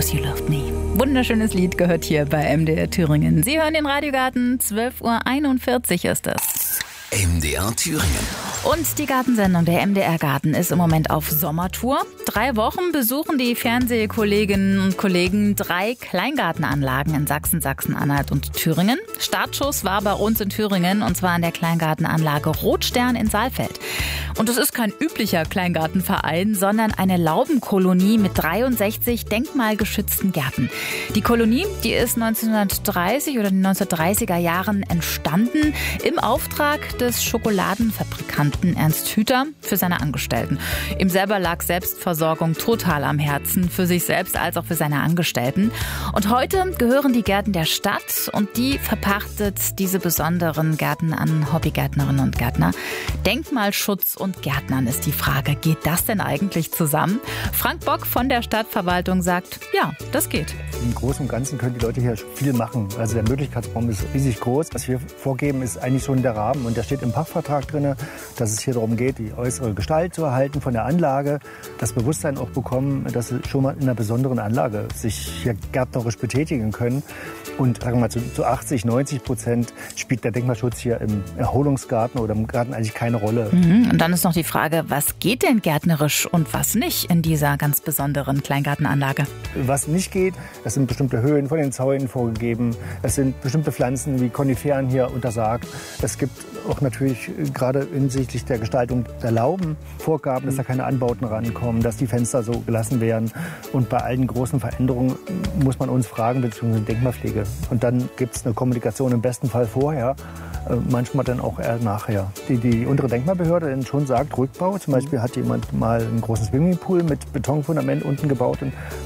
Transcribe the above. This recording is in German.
'Cause You Loved Me. Wunderschönes Lied gehört hier bei MDR Thüringen. Sie hören den Radiogarten, 12:41 Uhr ist es. MDR Thüringen. Und die Gartensendung, der MDR Garten, ist im Moment auf Sommertour. 3 Wochen besuchen die Fernsehkolleginnen und Kollegen 3 Kleingartenanlagen in Sachsen, Sachsen-Anhalt und Thüringen. Startschuss war bei uns in Thüringen, und zwar an der Kleingartenanlage Rotstern in Saalfeld. Und es ist kein üblicher Kleingartenverein, sondern eine Laubenkolonie mit 63 denkmalgeschützten Gärten. Die Kolonie, die ist 1930 oder in den 1930er Jahren entstanden im Auftrag des Schokoladenfabrikanten Ernst Hüther für seine Angestellten. Ihm selber lag Selbstversorgung total am Herzen, für sich selbst als auch für seine Angestellten. Und heute gehören die Gärten der Stadt, und die verpachtet diese besonderen Gärten an Hobbygärtnerinnen und Gärtner. Denkmalschutz und Gärtnern ist die Frage. Geht das denn eigentlich zusammen? Frank Bock von der Stadtverwaltung sagt, ja, das geht. Im Großen und Ganzen können die Leute hier viel machen. Also der Möglichkeitsraum ist riesig groß. Was wir vorgeben, ist eigentlich schon der Rahmen. Und der steht im Pachtvertrag drin, dass es hier darum geht, die äußere Gestalt zu erhalten von der Anlage. Das Bewusstsein auch bekommen, dass sie schon mal in einer besonderen Anlage sich hier gärtnerisch betätigen können. Und sagen wir mal, zu 80-90% spielt der Denkmalschutz hier im Erholungsgarten oder im Garten eigentlich keine Rolle. Und dann ist noch die Frage, was geht denn gärtnerisch und was nicht in dieser ganz besonderen Kleingartenanlage? Was nicht geht, das sind bestimmte Höhen von den Zäunen vorgegeben. Es sind bestimmte Pflanzen wie Koniferen hier untersagt. Es gibt auch natürlich gerade hinsichtlich der Gestaltung der Lauben Vorgaben, dass da keine Anbauten rankommen, dass die Fenster so gelassen werden. Und bei allen großen Veränderungen muss man uns fragen, beziehungsweise Denkmalpflege. Und dann gibt es eine Kommunikation im besten Fall vorher, manchmal dann auch eher nachher. Die untere Denkmalbehörde dann schon sagt, Rückbau. Zum Beispiel hat jemand mal einen großen Swimmingpool mit Betonfundament unten gebaut.